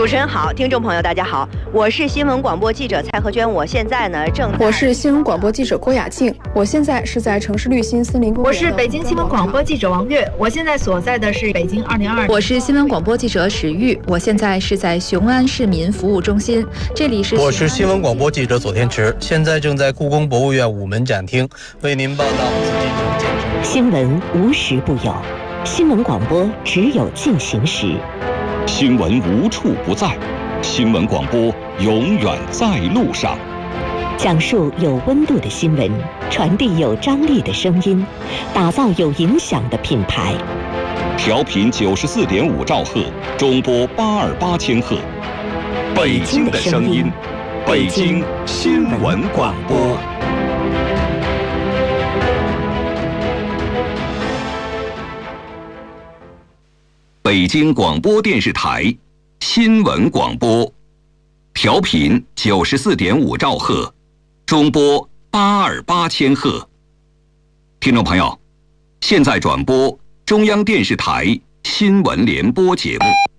主持人好，听众朋友大家好，我是新闻广播记者蔡和娟，我现在呢我是新闻广播记者郭雅静，我现在是在城市绿心森林公园。 我是北京新闻广播记者王悦，我现在所在的是北京202。 我是新闻广播记者史玉，我现在是在雄安市民服务中心，这里是。 我是新闻广播记者左天池，现在正在故宫博物院午门展厅为您报道紫禁城建筑。 新闻无时不有，新闻广播只有进行时。 新闻无处不在，新闻广播永远在路上。 讲述有温度的新闻，传递有张力的声音，打造有影响的品牌。 调频94.5兆赫，中波828千赫。北京的声音，北京新闻广播。北京广播电视台新闻广播，调频94.5兆赫，中波828千赫。听众朋友，现在转播中央电视台新闻联播节目。